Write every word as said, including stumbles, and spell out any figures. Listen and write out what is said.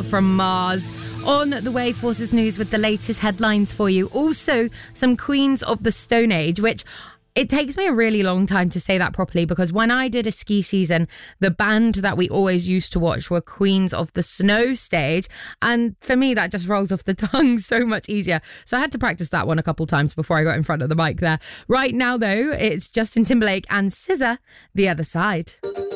Girl from Mars. On the way, Forces News with the latest headlines for you. Also, some Queens of the Stone Age, which it takes me a really long time to say that properly because when I did a ski season, the band that we always used to watch were Queens of the Snow Stage. And for me, that just rolls off the tongue so much easier. So I had to practice that one a couple times before I got in front of the mic there. Right now, though, it's Justin Timberlake and S Z A, The Other Side.